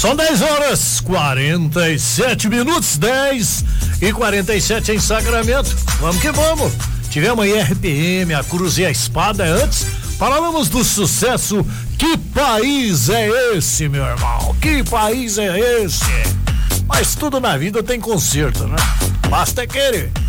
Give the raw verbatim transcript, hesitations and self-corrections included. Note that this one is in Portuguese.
São dez horas, quarenta e sete minutos, dez e quarenta e sete em Sacramento. Vamos que vamos. Tivemos aí R P M, a Cruz e a Espada antes. Falávamos do sucesso. Que país é esse, meu irmão? Que país é esse? Mas tudo na vida tem conserto, né? Basta querer.